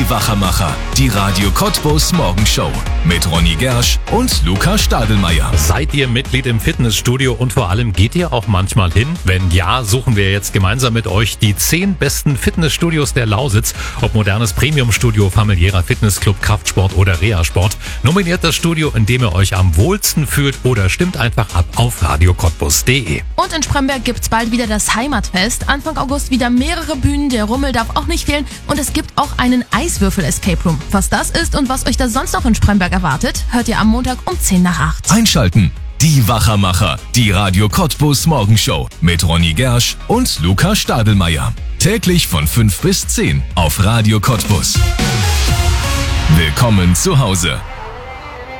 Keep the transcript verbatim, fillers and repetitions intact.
Die Wachermacher, die Radio Cottbus Morgenshow mit Ronny Gersch und Luca Stadelmeier. Seid ihr Mitglied im Fitnessstudio und vor allem geht ihr auch manchmal hin? Wenn ja, suchen wir jetzt gemeinsam mit euch die zehn besten Fitnessstudios der Lausitz. Ob modernes Premiumstudio, familiärer Fitnessclub, Kraftsport oder Reha-Sport. Nominiert das Studio, in dem ihr euch am wohlsten fühlt oder stimmt einfach ab auf radio cottbus punkt de. Und in Spremberg gibt's bald wieder das Heimatfest. Anfang August wieder mehrere Bühnen, der Rummel darf auch nicht fehlen und es gibt auch einen Eiswürfel-Escape Room. Was das ist und was euch da sonst noch in Spremberg erwartet, hört ihr am Montag um zehn nach acht. Einschalten. Die Wachermacher, die Radio Cottbus Morgenshow mit Ronny Gersch und Luca Stadelmeier. Täglich von fünf bis zehn auf Radio Cottbus. Willkommen zu Hause.